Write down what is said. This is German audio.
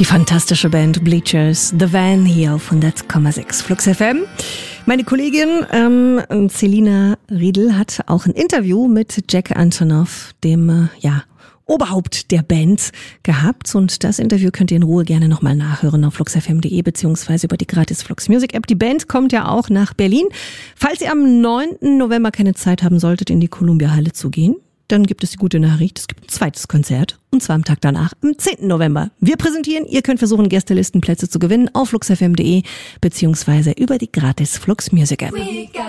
Die fantastische Band Bleachers, The Van hier auf 100,6 Flux FM. Meine Kollegin Selina Riedl hat auch ein Interview mit Jack Antonoff, dem Oberhaupt der Band, gehabt. Und das Interview könnt ihr in Ruhe gerne nochmal nachhören auf fluxfm.de beziehungsweise über die gratis Flux Music App. Die Band kommt ja auch nach Berlin. Falls ihr am 9. November keine Zeit haben solltet, in die Columbia Halle zu gehen, dann gibt es die gute Nachricht, es gibt ein zweites Konzert und zwar am Tag danach, am 10. November. Wir präsentieren, ihr könnt versuchen, Gästelistenplätze zu gewinnen auf fluxfm.de beziehungsweise über die gratis Flux Music App.